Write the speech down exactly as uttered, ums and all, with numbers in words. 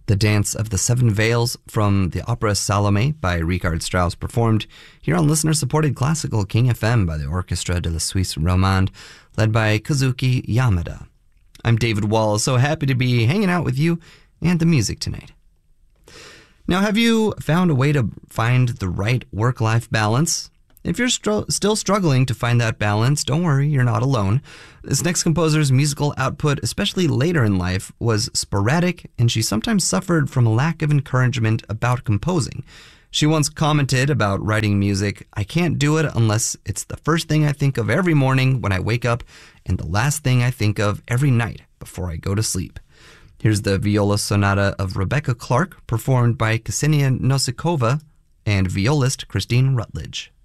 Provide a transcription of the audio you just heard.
The Dance of the Seven Veils from the opera Salome by Richard Strauss, performed here on listener-supported Classical King F M by the Orchestra de la Suisse Romande, led by Kazuki Yamada. I'm David Wall, so happy to be hanging out with you and the music tonight. Now, have you found a way to find the right work-life balance? If you're stro- still struggling to find that balance, don't worry, you're not alone. This next composer's musical output, especially later in life, was sporadic, and she sometimes suffered from a lack of encouragement about composing. She once commented about writing music, "I can't do it unless it's the first thing I think of every morning when I wake up and the last thing I think of every night before I go to sleep." Here's the viola sonata of Rebecca Clark, performed by Ksenia Nosikova and violist Christine Rutledge.